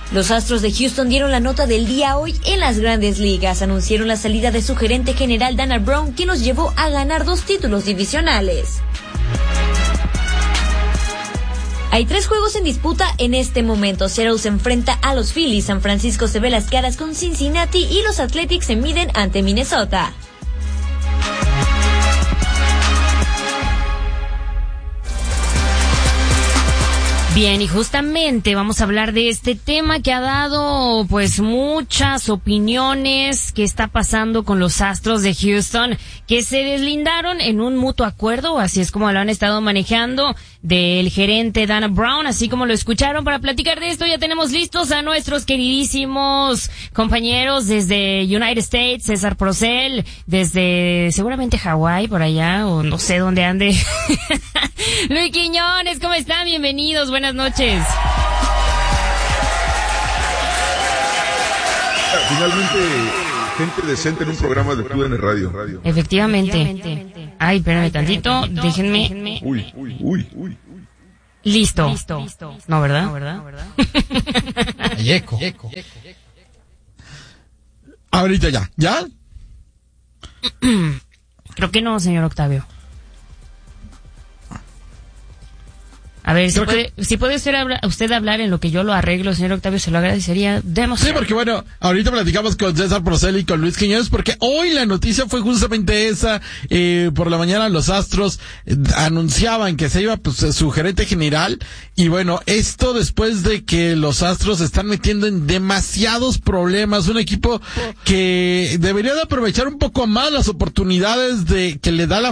Los Astros de Houston dieron la nota del día hoy en las Grandes Ligas. Anunciaron la salida de su gerente general Dana Brown, quien los llevó a ganar 2 títulos divisionales. Hay 3 juegos en disputa en este momento. Seattle se enfrenta a los Phillies, San Francisco se ve las caras con Cincinnati y los Athletics se miden ante Minnesota. Bien, y justamente vamos a hablar de este tema que ha dado pues muchas opiniones. ¿Qué está pasando con los Astros de Houston? Que se deslindaron en un mutuo acuerdo, así es como lo han estado manejando, del gerente Dana Brown, así como lo escucharon. Para platicar de esto ya tenemos listos a nuestros queridísimos compañeros desde United States, César Procel, desde seguramente Hawái, por allá, o no sé dónde ande. Luis Quiñones, ¿cómo están? Bienvenidos, buenas noches. Finalmente, gente decente en un programa de TUDN Radio. Efectivamente. Ay, espérame tantito, déjenme. Uy. Listo. No, ¿verdad? Hay eco. Ahorita ¿ya? Creo que no, señor Octavio. A ver, si puede usted hablar en lo que yo lo arreglo, señor Octavio, se lo agradecería demasiado. Sí, porque bueno, ahorita platicamos con César Procel y con Luis Quiñones, porque hoy la noticia fue justamente esa. Por la mañana los Astros anunciaban que se iba pues su gerente general, y bueno, esto después de que los Astros se están metiendo en demasiados problemas, un equipo que debería de aprovechar un poco más las oportunidades de que le da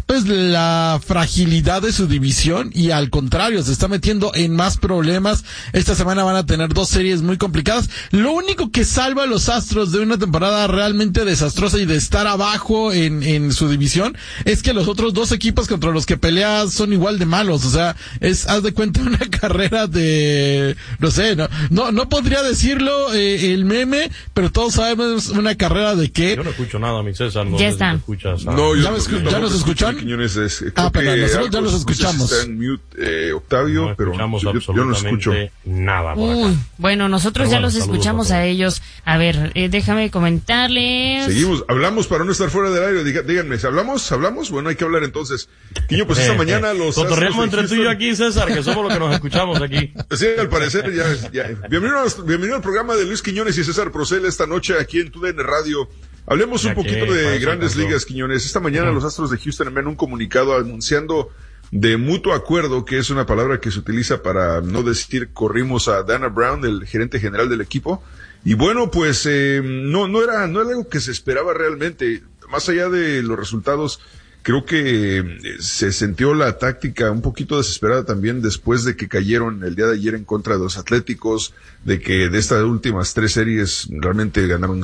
la fragilidad de su división, y al contrario, se está metiendo en más problemas. Esta semana van a tener 2 series muy complicadas. Lo único que salva a los Astros de una temporada realmente desastrosa y de estar abajo en su división es que los otros 2 equipos contra los que peleas son igual de malos. O sea, haz de cuenta una carrera de, no sé, no podría decirlo el meme, pero todos sabemos una carrera de qué. Yo no escucho nada, mi César. No ya sé está. Si escuchas, no, ¿Ya nos escuchan? Quiñones, pero nosotros ya los escuchamos. Está en mute, Octavio, no pero yo no escucho nada por acá. Bueno, nosotros ya los escuchamos a ellos. A ver, déjame comentarles. Seguimos, hablamos para no estar fuera del aire. Díganme, ¿hablamos? Bueno, hay que hablar entonces. Quiño, pues esta mañana los cotorreamos entre tú y yo aquí, César, que somos los que nos escuchamos aquí. Sí, al parecer ya. Bienvenido al programa de Luis Quiñones y César Procel esta noche aquí en TUDN Radio. Hablemos un poquito de Grandes Ligas, Quiñones. Esta mañana los Astros de Houston envían un comunicado anunciando de mutuo acuerdo, que es una palabra que se utiliza para no decir corrimos a Dana Brown, el gerente general del equipo. Y bueno, pues no era algo que se esperaba realmente. Más allá de los resultados, creo que se sintió la táctica un poquito desesperada también después de que cayeron el día de ayer en contra de los Atléticos, de que de estas últimas 3 series realmente ganaron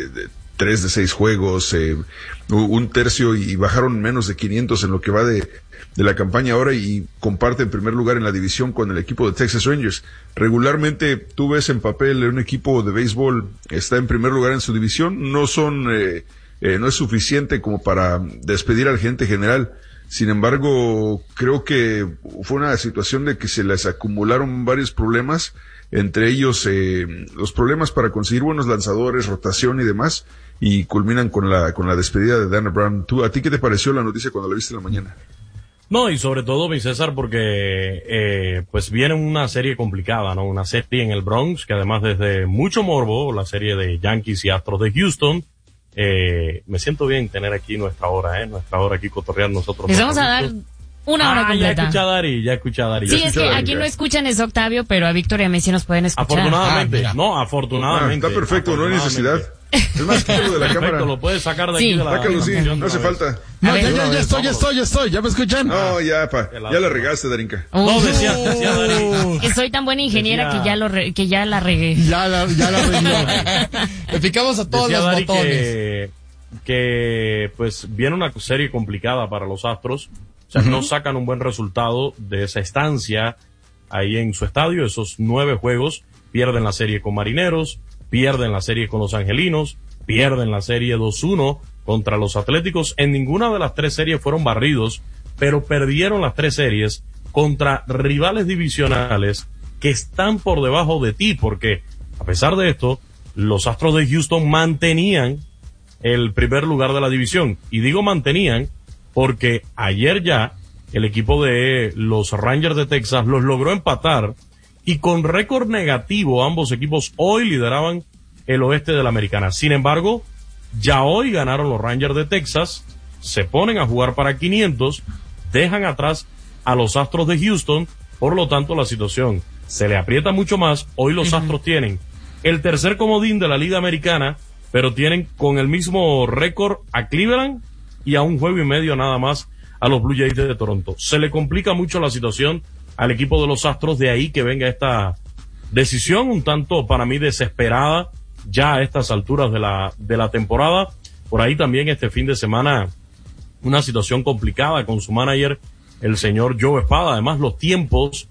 3 de 6 juegos, un tercio, y bajaron menos de 500 en lo que va de la campaña ahora, y comparten primer lugar en la división con el equipo de Texas Rangers. Regularmente tú ves en papel un equipo de béisbol está en primer lugar en su división, no es suficiente como para despedir al gerente general. Sin embargo, creo que fue una situación de que se les acumularon varios problemas, entre ellos los problemas para conseguir buenos lanzadores, rotación y demás, y culminan con la despedida de Dana Brown. ¿A ti qué te pareció la noticia cuando la viste en la mañana? No, y sobre todo, mi César, porque pues viene una serie complicada, ¿no? Una serie en el Bronx, que además desde mucho morbo, la serie de Yankees y Astros de Houston. Me siento bien tener aquí nuestra hora aquí cotorrear nosotros. Les vamos a dar una hora completa. Ya escuché a Dari. Sí, es que aquí no escuchan es Octavio, pero a Víctor y a mí sí nos pueden escuchar. Afortunadamente. Está perfecto, no hay necesidad. Es más, quítalo de la cámara. Lo puedes sacar de aquí de la sácalo, sí, no hace falta. No, ya estoy, ¿ya me escuchan? No, ya la regaste, Darinka. No, decía Darinka. Que soy tan buena ingeniera que ya la regué. Ya la regué. Le picamos a todos los botones. Que pues viene una serie complicada para los Astros. O sea, no sacan un buen resultado de esa estancia ahí en su estadio, esos 9 juegos, pierden la serie con Marineros, pierden la serie con los Angelinos, pierden la serie 2-1 contra los Atléticos. En ninguna de las 3 series fueron barridos, pero perdieron las 3 series contra rivales divisionales que están por debajo de ti, porque pesar de esto, los Astros de Houston mantenían el primer lugar de la división. Y digo mantenían porque ayer ya el equipo de los Rangers de Texas los logró empatar y con récord negativo ambos equipos hoy lideraban el oeste de la Americana. Sin embargo, ya hoy ganaron los Rangers de Texas, se ponen a jugar para 500, dejan atrás a los Astros de Houston, por lo tanto la situación se le aprieta mucho más. Hoy los Astros tienen el tercer comodín de la Liga Americana, pero tienen con el mismo récord a Cleveland y a 1 juego y medio nada más a los Blue Jays de Toronto. Se le complica mucho la situación al equipo de los Astros, de ahí que venga esta decisión un tanto para mí desesperada ya a estas alturas de la temporada. Por ahí también este fin de semana una situación complicada con su manager, el señor Joe Espada. Además los tiempos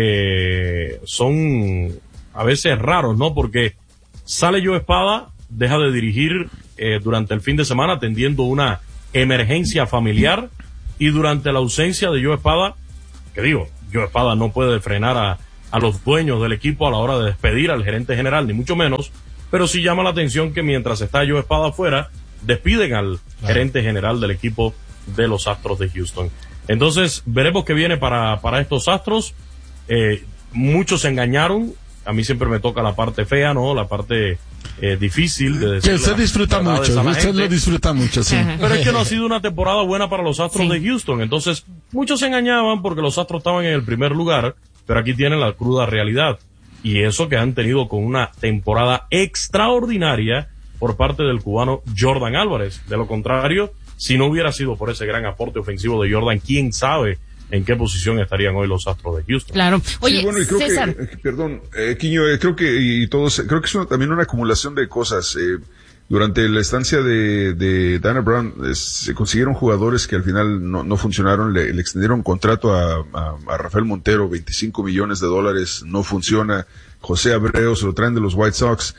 son a veces raros, ¿no? Porque sale Joe Espada, deja de dirigir durante el fin de semana atendiendo una emergencia familiar, y durante la ausencia de Joe Espada, Joe Espada no puede frenar a los dueños del equipo a la hora de despedir al gerente general, ni mucho menos, pero sí llama la atención que mientras está Joe Espada afuera, despiden al gerente general del equipo de los Astros de Houston. Entonces, veremos qué viene para estos Astros. Muchos se engañaron. A mí siempre me toca la parte fea, ¿no? La parte difícil de decir. Que usted disfruta mucho, usted lo disfruta mucho, sí. Pero es que no ha sido una temporada buena para los Astros de Houston. Entonces, muchos se engañaban porque los Astros estaban en el primer lugar, pero aquí tienen la cruda realidad. Y eso que han tenido con una temporada extraordinaria por parte del cubano Jordan Álvarez. De lo contrario, si no hubiera sido por ese gran aporte ofensivo de Jordan, quién sabe en qué posición estarían hoy los Astros de Houston. Claro. Oye, sí, bueno, y creo César. Quiño, creo que creo que es también una acumulación de cosas. Durante la estancia de Dana Brown, se consiguieron jugadores que al final no funcionaron. Le extendieron contrato a Rafael Montero, $25 millones, no funciona. José Abreu se lo traen de los White Sox,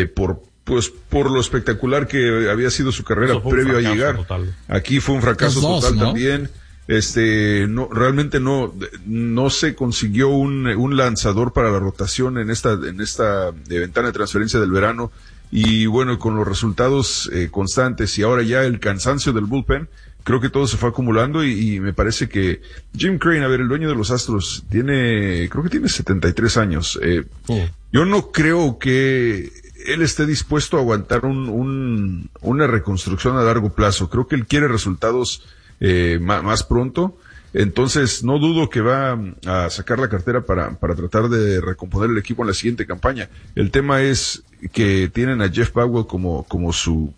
por lo espectacular que había sido su carrera previo a llegar. Total. Aquí fue un fracaso total, ¿no? También. Realmente no se consiguió un lanzador para la rotación en esta ventana de transferencia del verano. Y bueno, con los resultados constantes y ahora ya el cansancio del bullpen, creo que todo se fue acumulando y me parece que Jim Crane, el dueño de los Astros, creo que tiene 73 años. Yo no creo que él esté dispuesto a aguantar una reconstrucción a largo plazo. Creo que él quiere resultados más pronto. Entonces no dudo que va a sacar la cartera para tratar de recomponer el equipo en la siguiente campaña. El tema es que tienen a Jeff Bagwell como su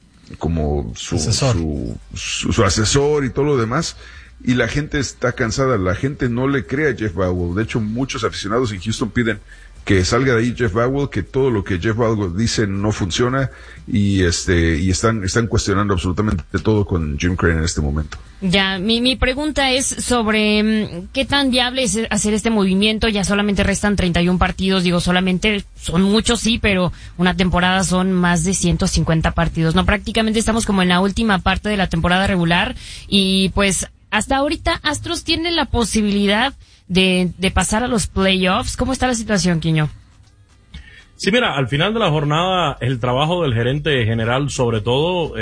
asesor y todo lo demás, y la gente está cansada, la gente no le cree a Jeff Bagwell. De hecho, muchos aficionados en Houston piden que salga de ahí Jeff Bagwell, que todo lo que Jeff Bagwell dice no funciona, y están cuestionando absolutamente todo con Jim Crane en este momento. Ya, mi pregunta es sobre qué tan viable es hacer este movimiento. Ya solamente restan 31 partidos, solamente son muchos, sí, pero una temporada son más de 150 partidos, ¿no? Prácticamente estamos como en la última parte de la temporada regular, y pues hasta ahorita Astros tiene la posibilidad de pasar a los playoffs. ¿Cómo está la situación, Quiño? Sí, mira, al final de la jornada el trabajo del gerente general sobre todo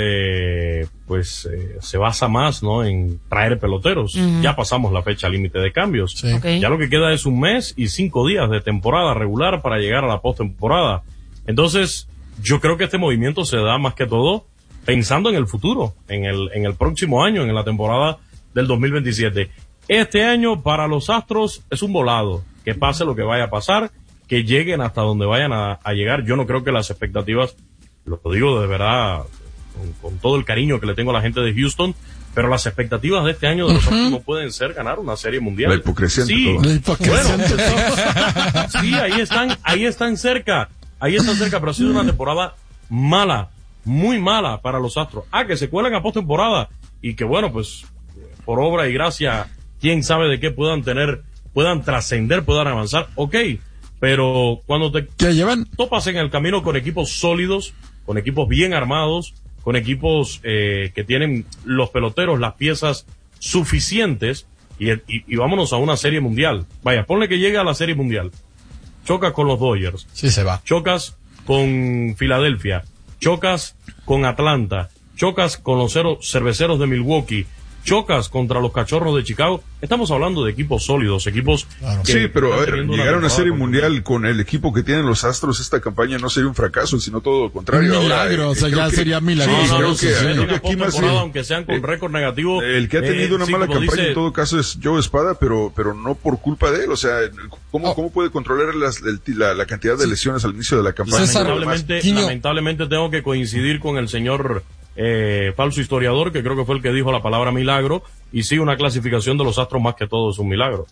se basa más, ¿no?, en traer peloteros. Ya pasamos la fecha límite de cambios. Sí. Okay. Ya lo que queda es 1 mes y 5 días de temporada regular para llegar a la postemporada. Entonces, yo creo que este movimiento se da más que todo pensando en el futuro, en el próximo año, en la temporada del 2027. Este año para los Astros es un volado. Que pase lo que vaya a pasar, que lleguen hasta donde vayan a llegar. Yo no creo que las expectativas, lo digo de verdad, con todo el cariño que le tengo a la gente de Houston, pero las expectativas de este año de los Astros no pueden ser ganar una serie mundial. La hipocresía. Sí, La hipocresía. bueno, sí, ahí están cerca, pero ha sido una temporada mala, muy mala para los Astros. Que se cuelan a postemporada y que bueno, pues por obra y gracia, quién sabe de qué puedan trascender, puedan avanzar, pero cuando te topas en el camino con equipos sólidos, con equipos bien armados, con equipos que tienen los peloteros, las piezas suficientes, y vámonos a una serie mundial. Vaya, ponle que llegue a la serie mundial. Chocas con los Dodgers. Sí, se va. Chocas con Filadelfia, chocas con Atlanta, chocas con los Cerveceros de Milwaukee, chocas contra los Cachorros de Chicago. Estamos hablando de equipos sólidos, equipos que sí, pero a ver, llegar a una serie completa. mundial con el equipo que tienen los Astros, esta campaña no sería un fracaso, sino todo lo contrario. Un milagro, Ahora, o sea, ya sería milagroso. creo que aquí más aunque sean con récord negativo. El que ha tenido una mala campaña dice, en todo caso es Joe Espada, pero no por culpa de él. O sea, ¿cómo puede controlar la cantidad de lesiones al inicio de la campaña? Lamentablemente tengo que coincidir con el señor falso historiador, que creo que fue el que dijo la palabra milagro, y sí, una clasificación de los Astros más que todo es un milagro.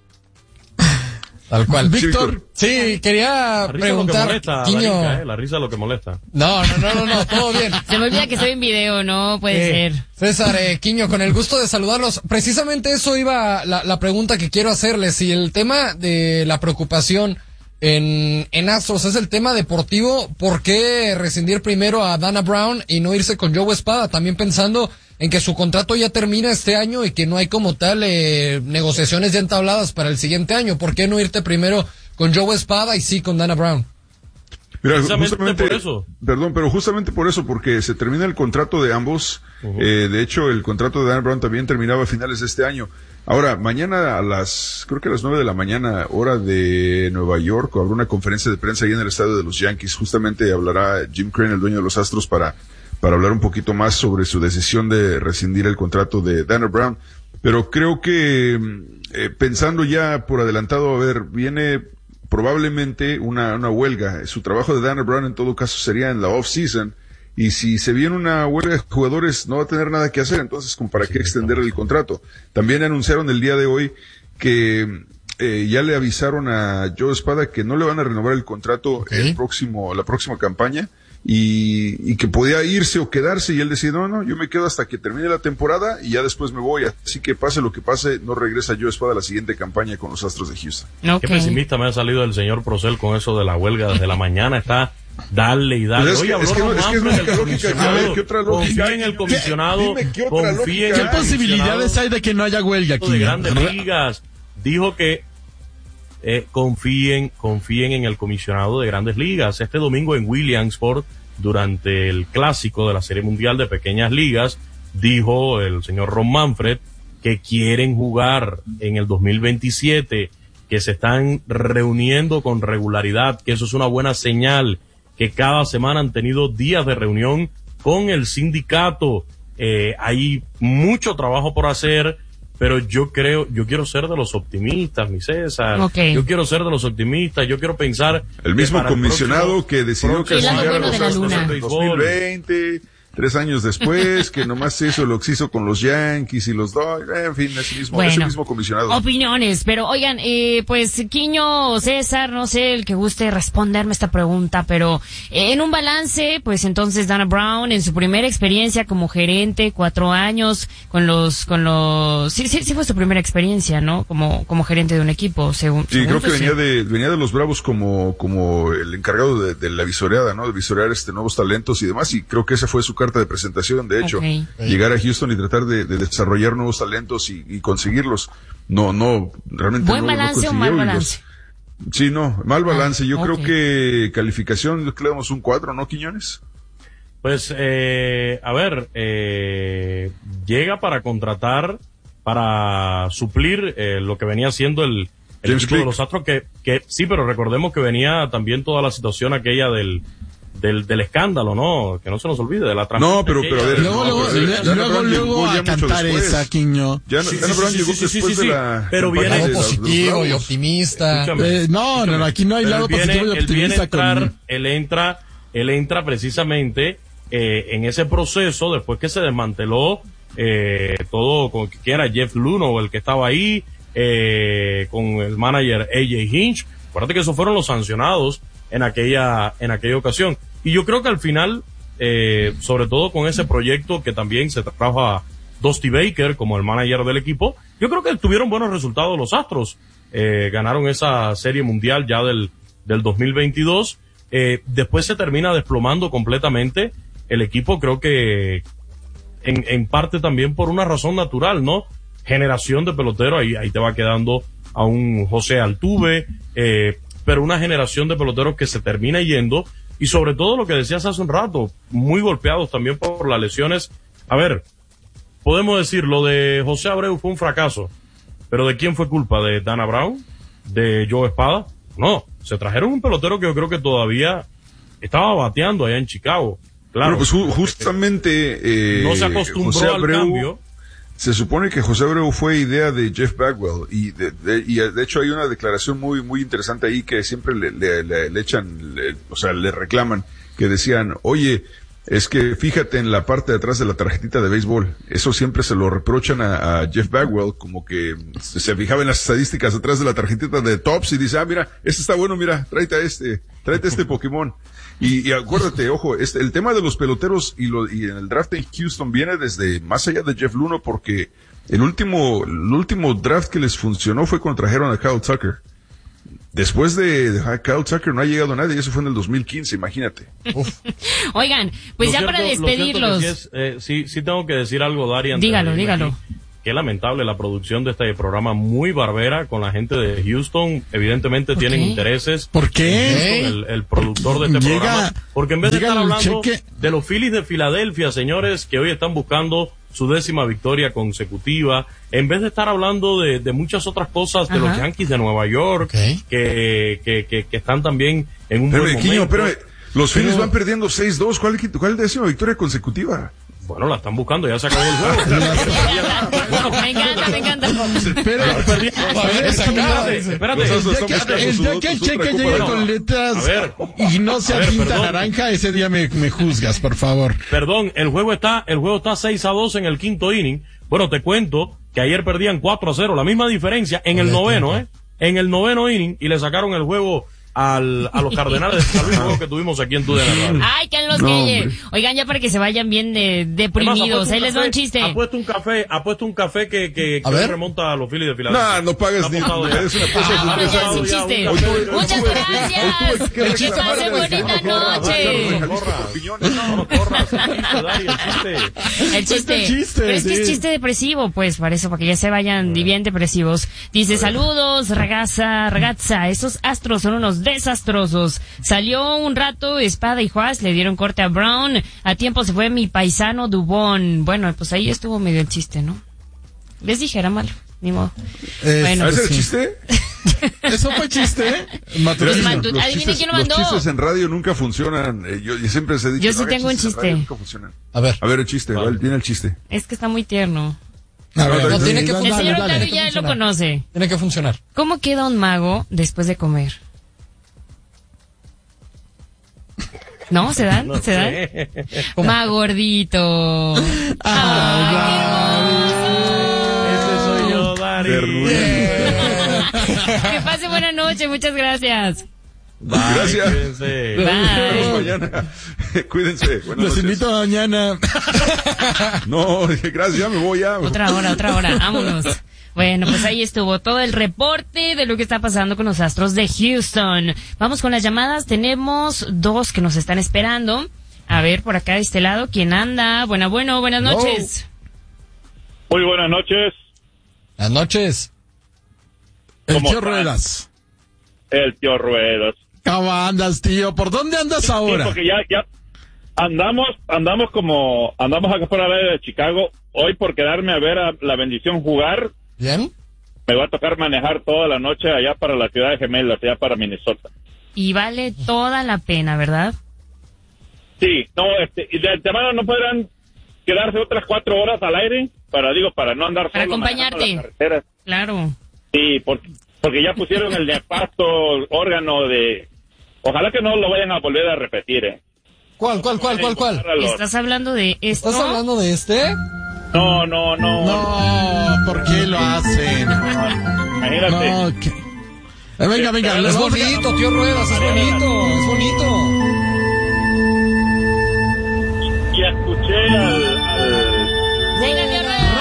Tal cual. Víctor, sí, quería preguntar, Quiño. La risa es lo que molesta. No, todo bien. Se me olvida que estoy en video, no puede ser. César, Quiño, con el gusto de saludarlos. Precisamente eso iba la pregunta que quiero hacerles. Si el tema de la preocupación en Astros es el tema deportivo, ¿por qué rescindir primero a Dana Brown y no irse con Joe Espada? También pensando en que su contrato ya termina este año y que no hay como tal negociaciones ya entabladas para el siguiente año. ¿Por qué no irte primero con Joe Espada y sí con Dana Brown? Mira, justamente por eso. Perdón, pero justamente por eso, porque se termina el contrato de ambos. De hecho, el contrato de Dana Brown también terminaba a finales de este año. Ahora, mañana creo que a las 9 de la mañana, hora de Nueva York, habrá una conferencia de prensa ahí en el estadio de los Yankees. Justamente hablará Jim Crane, el dueño de los Astros, para hablar un poquito más sobre su decisión de rescindir el contrato de Dana Brown. Pero creo que, pensando ya por adelantado, a ver, viene probablemente una huelga. Su trabajo de Dana Brown en todo caso sería en la off-season. Y si se viene una huelga de jugadores, no va a tener nada que hacer, entonces, ¿como para qué extender el contrato? También anunciaron el día de hoy que ya le avisaron a Joe Espada que no le van a renovar el contrato la próxima campaña, y que podía irse o quedarse, y él decía, no, yo me quedo hasta que termine la temporada y ya después me voy, así que pase lo que pase, no regresa Joe Espada a la siguiente campaña con los Astros de Houston. Okay. Qué pesimista me ha salido el señor Procel con eso de la huelga desde la mañana, está dale y dale. Pues es que no es lógica. A ver, ¿qué otra lógica? Confía en el comisionado. ¿Qué posibilidades hay de que no haya huelga aquí? De Grandes Ligas. Dijo que confíen en el comisionado de Grandes Ligas. Este domingo en Williamsport, durante el clásico de la Serie Mundial de Pequeñas Ligas, dijo el señor Ron Manfred que quieren jugar en el 2027, que se están reuniendo con regularidad, que eso es una buena señal, que cada semana han tenido días de reunión con el sindicato. Hay mucho trabajo por hacer, pero yo quiero ser de los optimistas, mi César. Okay. Yo quiero ser de los optimistas, yo quiero pensar. El mismo comisionado que decidió que el lado bueno de la luna. En 2020, 3 años después, que nomás hizo lo que hizo con los Yankees y los Dodgers, en fin, ese mismo comisionado. Opiniones, pero oigan, pues Quiño, César, no sé, el que guste responderme esta pregunta, pero en un balance, pues entonces Dana Brown, en su primera experiencia como gerente, 4 años, sí fue su primera experiencia, ¿no? Como gerente de un equipo, según creo que venía de los Bravos como el encargado de la visoreada, ¿no? De visorear nuevos talentos y demás, y creo que esa fue su carta de presentación, de hecho, llegar a Houston y tratar de desarrollar nuevos talentos y conseguirlos. No, realmente ¿Buen balance o mal balance? Sí, mal balance. Yo creo que calificación, le damos un 4, ¿no, Quiñones? Pues, a ver, llega para contratar, para suplir lo que venía siendo el equipo de los Astros, que sí, pero recordemos que venía también toda la situación aquella del escándalo, ¿no? Que no se nos olvide de la transmisión. No, pero a ver. Luego a cantar esa, Quiño. Dana Brown llegó después de la... Pero viene positivo y optimista. No, aquí no hay lado positivo y optimista. Él entra precisamente en ese proceso, después que se desmanteló todo, con que era Jeff Luhnow el que estaba ahí, con el manager AJ Hinch. Acuérdate que esos fueron los sancionados en aquella ocasión. Y yo creo que al final, sobre todo con ese proyecto que también se trajo a Dusty Baker como el manager del equipo, yo creo que tuvieron buenos resultados los Astros. Ganaron esa serie mundial ya del 2022. Después se termina desplomando completamente el equipo, creo que en parte también por una razón natural, ¿no? Generación de pelotero, ahí te va quedando a un José Altuve, pero una generación de peloteros que se termina yendo, y sobre todo lo que decías hace un rato, muy golpeados también por las lesiones. A ver, podemos decir, lo de José Abreu fue un fracaso, pero ¿de quién fue culpa? ¿De Dana Brown? ¿De Joe Espada? No, se trajeron un pelotero que yo creo que todavía estaba bateando allá en Chicago. Claro. Bueno, pues justamente no se acostumbró al cambio. Se supone que José Abreu fue idea de Jeff Bagwell y de hecho hay una declaración muy interesante ahí que siempre le echan, le reclaman, que decían, oye, es que fíjate en la parte de atrás de la tarjetita de béisbol. Eso siempre se lo reprochan a Jeff Bagwell, como que se fijaba en las estadísticas atrás de la tarjetita de Topps y dice, mira, este está bueno, mira, tráete este Pokémon. Y acuérdate, ojo, el tema de los peloteros y en el draft en Houston viene desde más allá de Jeff Luhnow, porque el último draft que les funcionó fue cuando trajeron a Kyle Tucker. Después de Kyle Tucker no ha llegado nadie, y eso fue en el 2015, imagínate. Oigan, pues ya para despedirlos. Sí tengo que decir algo, Darian. Dígalo. Qué lamentable la producción de este programa, muy barbera con la gente de Houston. Evidentemente tienen intereses. ¿Por qué? El productor de este programa. Porque en vez de estar hablando de los Phillies de Filadelfia, señores, que hoy están buscando su 10ª victoria consecutiva, en vez de estar hablando de muchas otras cosas, de los Yankees de Nueva York, que están también en un buen momento. Espérame. Los Phillies van perdiendo 6-2. ¿Cuál es la 10ª victoria consecutiva? Bueno, la están buscando, ya se acabó el juego. Me encanta. Espérate. El día que el cheque llegue con letras y no sea tinta naranja, ese día me juzgas, por favor. Perdón, el juego está 6-2 en el 5º inning. Bueno, te cuento que ayer perdían 4-0, la misma diferencia en el 9º, en el 9º inning, y le sacaron el juego a los Cardenales de San Luis, juego que tuvimos aquí en TUDN. Ay, que los que oigan, ya para que se vayan bien deprimidos. Ahí les va un chiste. Ha puesto un café que remonta a los Phillies de Filadelfia. No pagues ni. Es una cosa de un chiste. Muchas gracias. Que pasen bonita noche. No corras. El chiste. Pero es que es chiste depresivo, pues, para que ya se vayan bien depresivos. Dice, saludos, ragazza, esos Astros son unos desastrosos. Salió un rato Espada y Juárez, le dieron corte a Brown. A tiempo se fue mi paisano Dubón. Bueno, pues ahí estuvo medio el chiste, ¿no? Les dije, era malo. Ni modo. Bueno, ¿es el chiste? ¿Eso fue chiste? Adivinen quién lo mandó. Los chistes en radio nunca funcionan. Yo siempre les he dicho. Yo sí tengo un chiste. Nunca funcionan. A ver el chiste. Viene el chiste. Es que está muy tierno. No, tiene que funcionar. El señor Octavio ya lo conoce. Tiene que funcionar. ¿Cómo queda un mago después de comer? ¿No? ¿Se dan? No ¿Se dan? Más gordito. Ese soy yo, Dari. Que pase buena noche, muchas gracias. Bye, gracias. Cuídense. Bye. Mañana. Cuídense. Los invito mañana. No, gracias, ya me voy ya. Otra hora, vámonos. Bueno, pues ahí estuvo todo el reporte de lo que está pasando con los Astros de Houston. Vamos con las llamadas. Tenemos 2 que nos están esperando. A ver, por acá de este lado, ¿quién anda? Buenas noches. Muy buenas noches. Buenas noches. El tío Ruedas. El tío Ruedas. ¿Cómo andas, tío? ¿Por dónde andas ahora? Sí, porque ya andamos acá por la área de Chicago. Hoy por quedarme a ver a la bendición jugar. Bien. Me va a tocar manejar toda la noche allá para la ciudad de Gemelas, allá para Minnesota. Y vale toda la pena, ¿verdad? Sí, y de antemano no podrán quedarse otras 4 horas al aire para no andar para solo acompañarte. Las carreteras. Claro. Sí, porque ya pusieron el nefasto órgano de... Ojalá que no lo vayan a volver a repetir, ¿Cuál? ¿Estás hablando de esto? ¿Estás hablando de este? No. No, ¿por qué lo hacen? Imagínate. No, venga. Es bonito, tío Ruedas, es bonito. Y escuché al... ¡Venga, tío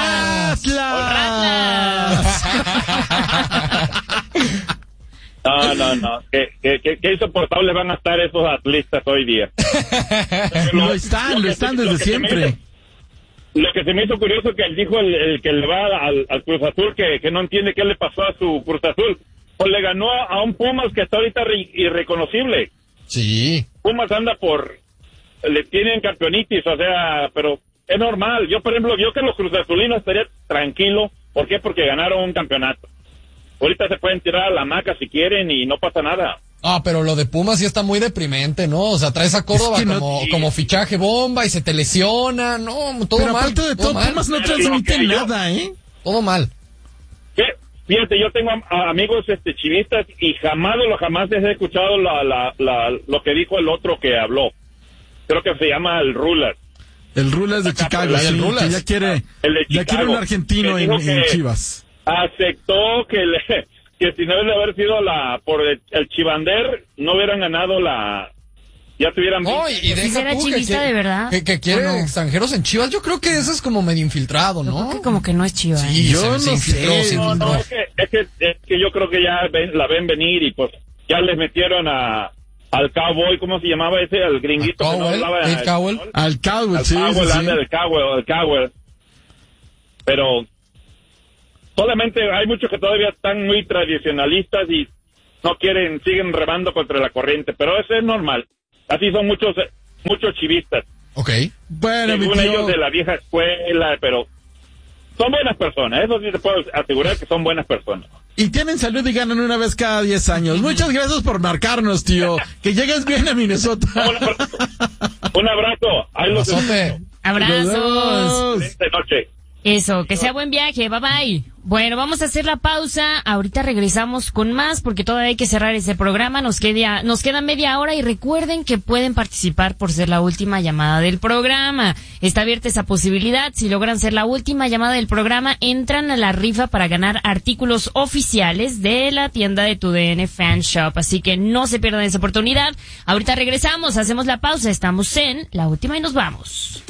Ruedas! No. Qué insoportables van a estar esos atletas hoy día. Lo están desde siempre. Lo que se me hizo curioso que él dijo el que le va al Cruz Azul que no entiende qué le pasó a su Cruz Azul. pues le ganó a un Pumas que está ahorita irreconocible. Sí. Pumas anda le tienen campeonitis, o sea, pero es normal. Yo, por ejemplo, que los Cruz Azulinos estaría tranquilo. ¿Por qué? Porque ganaron un campeonato. Ahorita se pueden tirar a la hamaca si quieren y no pasa nada. Ah, pero lo de Pumas sí está muy deprimente, ¿no? O sea, traes a Córdoba como fichaje bomba y se te lesiona, no, todo pero mal. Pero aparte de todo, Pumas no transmite nada, ¿eh? Todo mal. ¿Qué? Fíjate, yo tengo amigos chivistas y jamás les he escuchado lo que dijo el otro que habló. Creo que se llama el Rulas. El Rulas de Chicago, sí, que ya quiere un argentino en Chivas. Aceptó que si no hubiera haber sido por el Chivander, no hubieran ganado ya tuvieran... No, y deja era tú chivista de verdad. Que quiere extranjeros en Chivas, yo creo que eso es como medio infiltrado, ¿no? Yo creo que como que no es Chivas. Sí, yo no sé. Es que yo creo que ya la ven venir y pues ya les metieron al Cowboy, ¿cómo se llamaba ese? Al gringuito que no hablaba al Cowboy. Al Cowboy, sí. El Cowboy. Pero solamente hay muchos que todavía están muy tradicionalistas y no quieren, siguen remando contra la corriente, pero eso es normal. Así son muchos chivistas. Ok. Bueno, según ellos de la vieja escuela, pero son buenas personas, eso sí te puedo asegurar que son buenas personas. Y tienen salud y ganan una vez cada 10 años. Muchas gracias por marcarnos, tío. Que llegues bien a Minnesota. Un abrazo. Abrazos. Esta noche. Eso, que sea buen viaje, bye bye. Bueno, vamos a hacer la pausa, ahorita regresamos con más porque todavía hay que cerrar este programa, nos queda media hora y recuerden que pueden participar por ser la última llamada del programa. Está abierta esa posibilidad, si logran ser la última llamada del programa, entran a la rifa para ganar artículos oficiales de la tienda de TUDN Fan Shop, así que no se pierdan esa oportunidad. Ahorita regresamos, hacemos la pausa, estamos en la última y nos vamos.